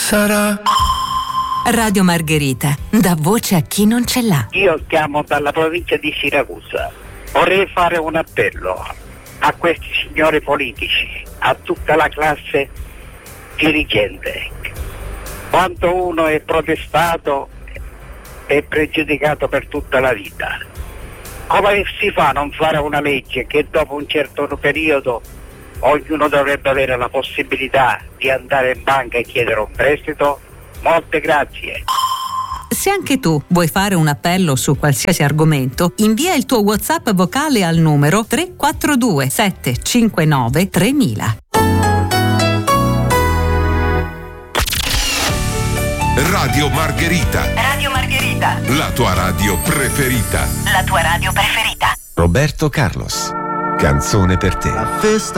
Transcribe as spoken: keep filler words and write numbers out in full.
sarà? Radio Margherita, dà voce a chi non ce l'ha. Io chiamo dalla provincia di Siracusa. Vorrei fare un appello a questi signori politici, a tutta la classe dirigente. Quando uno è protestato è pregiudicato per tutta la vita. Come si fa a non fare una legge che dopo un certo periodo ognuno dovrebbe avere la possibilità di andare in banca e chiedere un prestito? Molte grazie. Se anche tu vuoi fare un appello su qualsiasi argomento, invia il tuo WhatsApp vocale al numero tre quattro due sette cinque nove tremila. Radio Margherita. Radio Margherita. La tua radio preferita. La tua radio preferita. Roberto Carlos. Canzone per te. La festa